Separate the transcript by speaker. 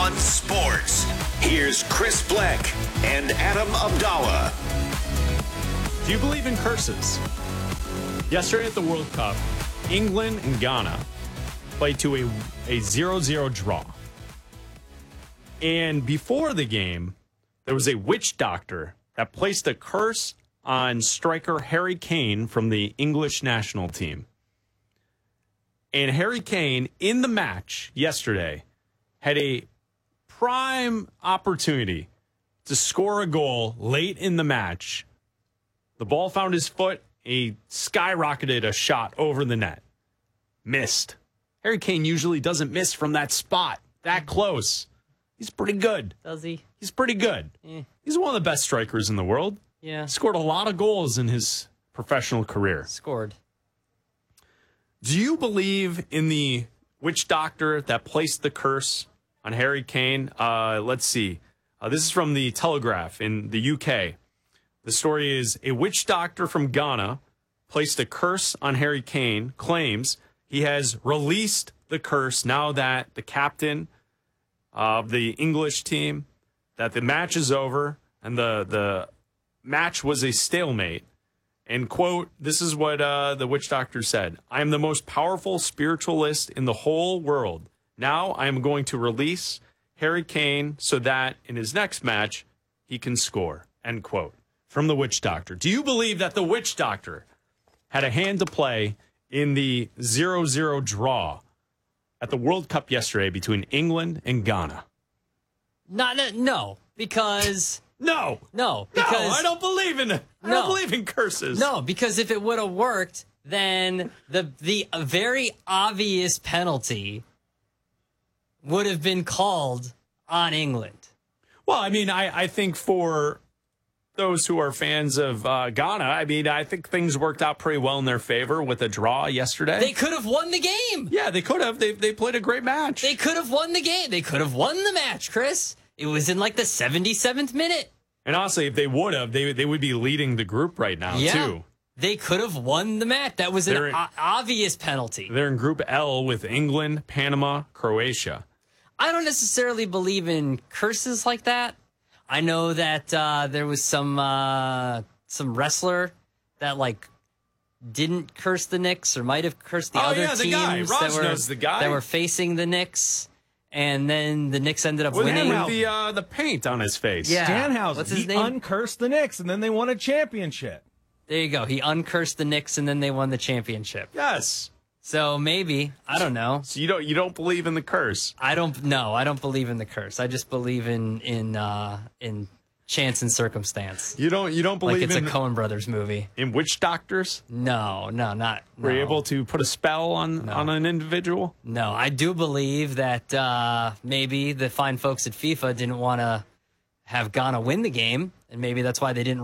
Speaker 1: on sports. Here's Chris Bleck and Adam Abdallah.
Speaker 2: Do you believe in curses? Yesterday at the World Cup, England and Ghana played to a 0-0 draw. And before the game, there was a witch doctor that placed a curse on striker Harry Kane from the English national team. And Harry Kane, in the match yesterday, had a prime opportunity to score a goal late in the match. The ball found his foot. He skyrocketed a shot over the net. Missed. Harry Kane usually doesn't miss from that spot, that close. He's pretty good.
Speaker 3: Does he?
Speaker 2: He's pretty good. He's one of the best strikers in the world.
Speaker 3: Yeah.
Speaker 2: Scored a lot of goals in his professional career.
Speaker 3: Scored.
Speaker 2: Do you believe in the witch doctor that placed the curse on Harry Kane? Let's see. This is from the Telegraph in the UK. The story is a witch doctor from Ghana placed a curse on Harry Kane, claims he has released the curse now that the captain of the English team, that the match is over and the match was a stalemate. And, quote, this is what the witch doctor said. I am the most powerful spiritualist in the whole world. Now I am going to release Harry Kane so that in his next match he can score, end quote. From the witch doctor. Do you believe that the witch doctor had a hand to play in the 0-0 draw at the World Cup yesterday between England and Ghana?
Speaker 3: No, because...
Speaker 2: No,
Speaker 3: because
Speaker 2: I don't believe in it. I don't believe in curses.
Speaker 3: No, because if it would have worked, then the very obvious penalty would have been called on England.
Speaker 2: Well, I mean, I think for those who are fans of Ghana, I mean, I think things worked out pretty well in their favor with a draw yesterday.
Speaker 3: They could have won the game.
Speaker 2: Yeah, they could have. They played a great match.
Speaker 3: They could have won the game. They could have won the match, Chris. It was in like the 77th minute.
Speaker 2: And honestly, if they would have, they would be leading the group right now, too.
Speaker 3: They could have won the match. That was an obvious penalty.
Speaker 2: They're in Group L with England, Panama, Croatia.
Speaker 3: I don't necessarily believe in curses like that. I know that there was some wrestler that like didn't curse the Knicks or might have cursed the other teams
Speaker 2: the guy. Raj knows the guy
Speaker 3: that were facing the Knicks, and then the Knicks ended up winning
Speaker 2: with the paint on his face.
Speaker 3: Yeah,
Speaker 4: Danhausen.
Speaker 3: what's his
Speaker 4: he
Speaker 3: name?
Speaker 4: Uncursed the Knicks, and then they won a championship.
Speaker 3: There you go. He uncursed the Knicks, and then they won the championship.
Speaker 2: Yes.
Speaker 3: So maybe, I don't know.
Speaker 2: So you don't believe in the curse?
Speaker 3: I don't believe in the curse. I just believe in chance and circumstance.
Speaker 2: You don't believe
Speaker 3: like it's a Coen Brothers movie.
Speaker 2: In witch doctors?
Speaker 3: No, not.
Speaker 2: Were you able to put a spell on an individual?
Speaker 3: No, I do believe that maybe the fine folks at FIFA didn't want to have Ghana win the game, and maybe that's why they didn't